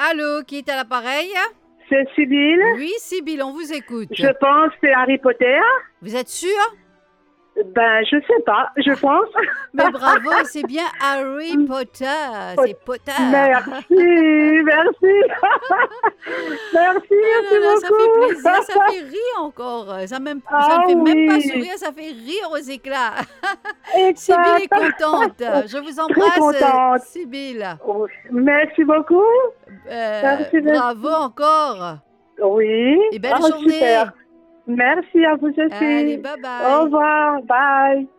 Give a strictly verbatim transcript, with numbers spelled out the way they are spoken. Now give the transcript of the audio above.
Allô, qui est à l'appareil? C'est Sibylle. Oui, Sibylle, on vous écoute. Je pense que c'est Harry Potter. Vous êtes sûre? Ben, je sais pas, je pense. Mais bravo, c'est bien Harry Potter. C'est Potter. Merci, merci. Merci, Oh merci là là, ça fait beaucoup. plaisir, ça fait rire encore. Ça, même, ça Ah ne fait même pas oui. sourire, ça fait rire aux éclats. Exact. Sibylle est contente. Je vous Très embrasse, contente. Sibylle. Oh, merci beaucoup. Euh, Merci, bravo merci. encore. Oui. Et belle Ah, journée. super. Merci à vous aussi. Allez, bye bye. Au revoir. Bye.